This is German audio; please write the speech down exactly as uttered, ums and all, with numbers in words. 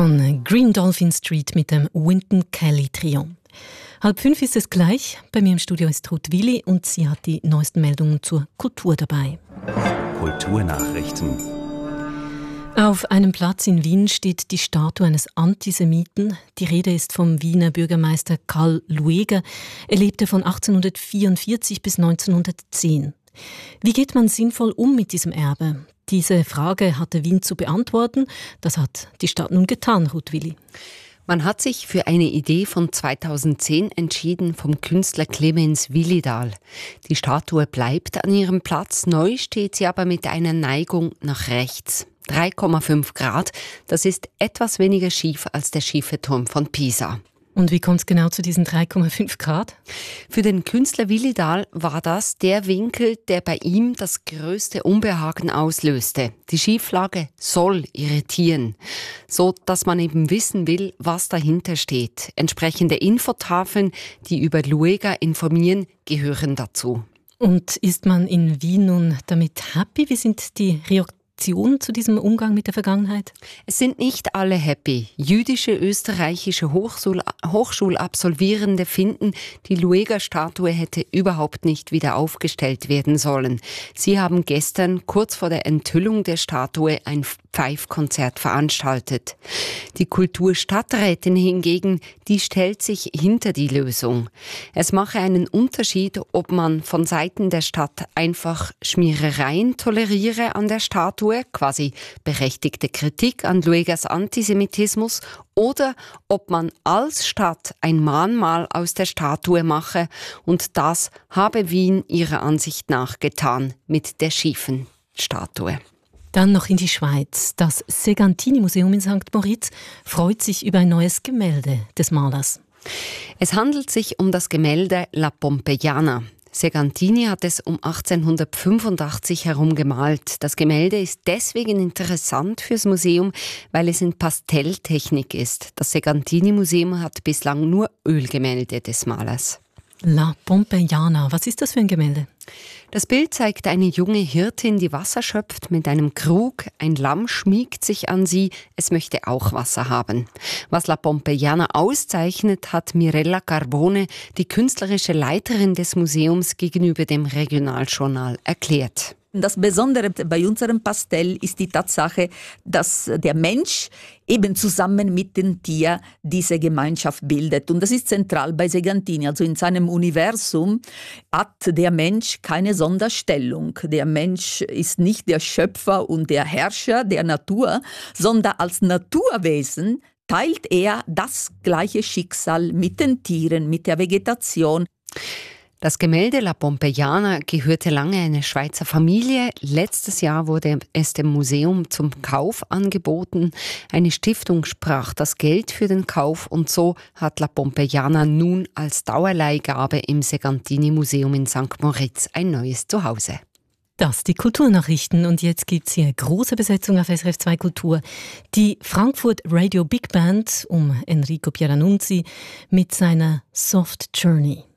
von Green Dolphin Street mit dem Wynton Kelly Trio. Halb fünf ist es gleich. Bei mir im Studio ist Ruth Willi und sie hat die neuesten Meldungen zur Kultur dabei. Kulturnachrichten. Auf einem Platz in Wien steht die Statue eines Antisemiten. Die Rede ist vom Wiener Bürgermeister Karl Lueger. Er lebte von achtzehnhundertvierundvierzig bis neunzehnhundertzehn. Wie geht man sinnvoll um mit diesem Erbe? Diese Frage hatte Wien zu beantworten. Das hat die Stadt nun getan, Ruth Willi. Man hat sich für eine Idee von zweitausendzehn entschieden vom Künstler Clemens Willidahl. Die Statue bleibt an ihrem Platz, neu steht sie aber mit einer Neigung nach rechts. drei Komma fünf Grad, das ist etwas weniger schief als der schiefe Turm von Pisa. Und wie kommt es genau zu diesen drei Komma fünf Grad? Für den Künstler Willidahl war das der Winkel, der bei ihm das größte Unbehagen auslöste. Die Schieflage soll irritieren, so dass man eben wissen will, was dahinter steht. Entsprechende Infotafeln, die über Lueger informieren, gehören dazu. Und ist man in Wien nun damit happy? Wie sind die Reaktionen zu diesem Umgang mit der Vergangenheit? Es sind nicht alle happy. Jüdische österreichische Hochschul- Hochschulabsolvierende finden, die Lueger-Statue hätte überhaupt nicht wieder aufgestellt werden sollen. Sie haben gestern kurz vor der Enthüllung der Statue ein Pfeifkonzert veranstaltet. Die Kulturstadträtin hingegen, die stellt sich hinter die Lösung. Es mache einen Unterschied, ob man von Seiten der Stadt einfach Schmierereien toleriere an der Statue, quasi berechtigte Kritik an Luegers Antisemitismus, oder ob man als Stadt ein Mahnmal aus der Statue mache, und das habe Wien ihrer Ansicht nach getan mit der schiefen Statue. Dann noch in die Schweiz. Das Segantini-Museum in Sankt Moritz freut sich über ein neues Gemälde des Malers. Es handelt sich um das Gemälde La Pompeiana. Segantini hat es um achtzehnhundertfünfundachtzig herum gemalt. Das Gemälde ist deswegen interessant fürs Museum, weil es in Pastelltechnik ist. Das Segantini-Museum hat bislang nur Ölgemälde des Malers. La Pompeiana, was ist das für ein Gemälde? Das Bild zeigt eine junge Hirtin, die Wasser schöpft mit einem Krug. Ein Lamm schmiegt sich an sie, es möchte auch Wasser haben. Was La Pompeiana auszeichnet, hat Mirella Carbone, die künstlerische Leiterin des Museums, gegenüber dem Regionaljournal erklärt. Das Besondere bei unserem Pastell ist die Tatsache, dass der Mensch eben zusammen mit dem Tier diese Gemeinschaft bildet. Und das ist zentral bei Segantini. Also in seinem Universum hat der Mensch keine Sonderstellung. Der Mensch ist nicht der Schöpfer und der Herrscher der Natur, sondern als Naturwesen teilt er das gleiche Schicksal mit den Tieren, mit der Vegetation. Das Gemälde La Pompeiana gehörte lange einer Schweizer Familie. Letztes Jahr wurde es dem Museum zum Kauf angeboten. Eine Stiftung sprach das Geld für den Kauf und so hat La Pompeiana nun als Dauerleihgabe im Segantini-Museum in Sankt Moritz ein neues Zuhause. Das die Kulturnachrichten und jetzt gibt's hier große Besetzung auf S R F zwei Kultur. Die Frankfurt Radio Big Band um Enrico Pieranunzi mit seiner Soft Journey.